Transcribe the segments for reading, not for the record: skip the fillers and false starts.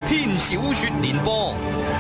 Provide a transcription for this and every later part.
篇小說連播。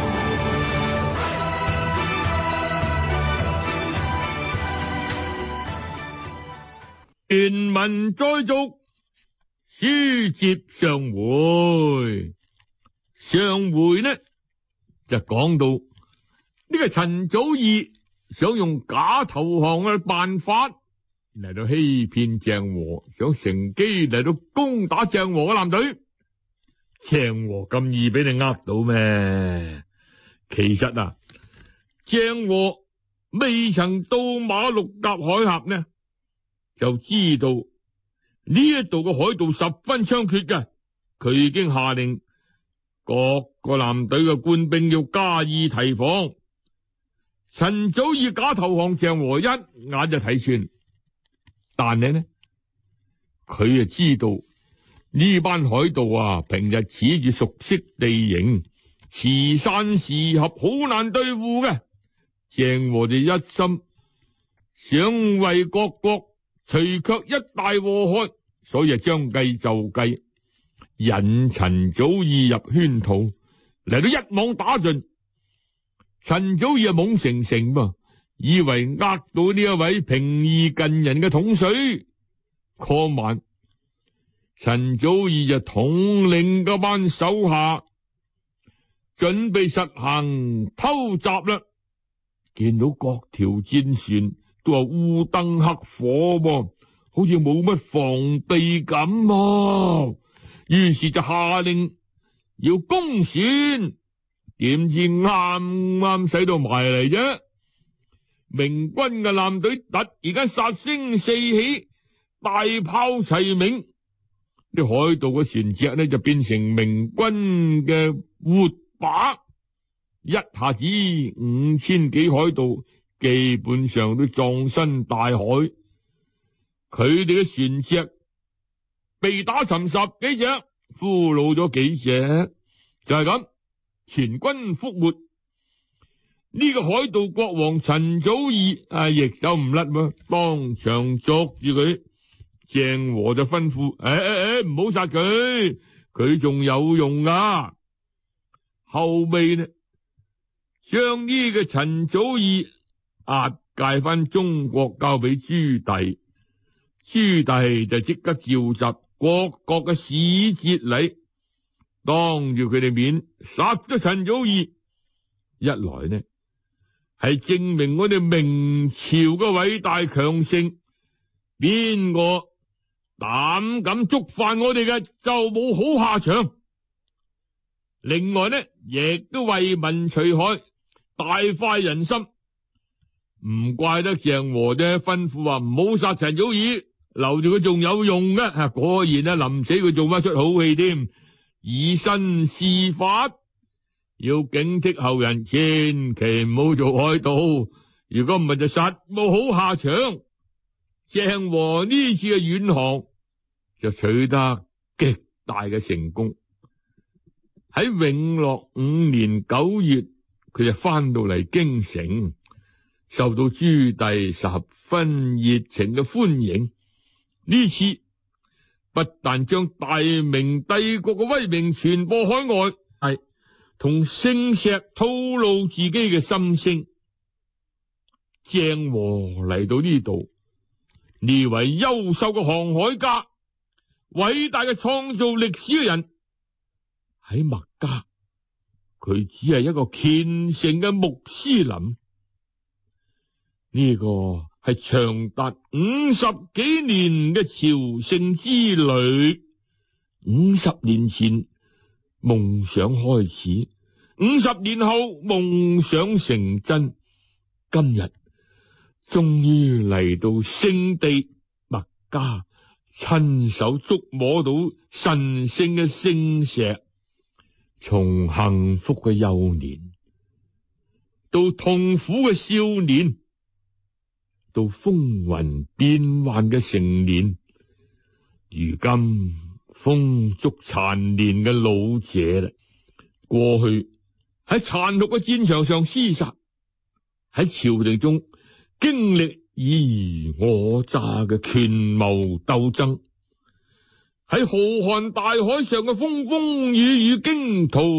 原文再續，書接上回。上回呢就講到呢個陳祖義想用假投降嘅辦法嚟到欺騙鄭和，想乘機嚟到攻打鄭和嘅艦隊。鄭和咁易俾你呃到咩？其實啊，鄭和未曾到馬六甲海峽呢，就知道呢一度嘅海盜十分猖獗嘅，佢已經下令各個艦隊嘅官兵要加以提防。陳祖義假投降鄭和一眼就睇穿，但係呢，佢就知道呢班海盜啊，平日恃住熟悉地形，時散時合，好難對付嘅。鄭和就一心想為各國除卻一大禍害，所以將計就計，引陳祖義入圈套，嚟到一網打盡。陳祖義懵成成噃，以為呃到呢一位平易近人嘅統帥。嗰晚，陳祖義就統領嗰班手下準備實行偷襲啦。見到各條戰船都係烏燈黑火，好似冇乜防備咁啊。於是就下令要攻船，點知啱啱使到埋嚟啫。明軍嘅艦隊突然間殺聲四起，大炮齊鳴，啲海盜嘅船隻呢就變成明軍嘅活靶，一下子5000幾海盜基本上都葬身大海。佢哋嘅船隻被打沉10幾隻，俘虜咗幾隻，就係咁，全軍覆沒。呢個海盜國王陳祖義亦走唔甩喎，當場捉住佢。鄭和就吩咐：唔好殺佢，佢仲有用啊！後尾呢，將呢個陳祖義押解翻中國，交俾朱棣。朱棣就即刻召集各國嘅使節嚟，當住佢哋面殺咗陳祖義。一來呢，係證明我哋明朝嘅偉大強盛，邊個膽敢觸犯我哋嘅就冇好下場。另外呢，亦都為民除害，大快人心。唔怪得鄭和啫，吩咐話唔好殺陳祖義，留住佢仲有用嘅。果然啊，臨死佢做翻出好戲添，以身試法，要警惕後人，千祈唔好做海盜，如果唔係就實冇好下場。鄭和呢次嘅遠航就取得極大嘅成功。喺永樂5年9月，佢就翻到嚟京城，受到朱棣十分熱情嘅歡迎。呢次不但將大明帝國嘅威名傳播海外，係同聖石吐露自己嘅心聲。鄭和嚟到呢度，呢位優秀嘅航海家，偉大嘅創造歷史嘅人，喺麥加，佢只係一個虔誠嘅穆斯林。呢個係長達50幾年嘅朝聖之旅。50年前夢想開始，50年後夢想成真。今日終於嚟到聖地麥加，親手觸摸到神聖嘅聖石。從幸福嘅幼年到痛苦嘅少年，到風雲變幻嘅成年，如今風燭殘年嘅老者啦。過去喺殘酷嘅戰場上廝殺，喺朝廷中經歷以我詐嘅權謀鬥爭，喺浩瀚大海上嘅風風雨雨驚濤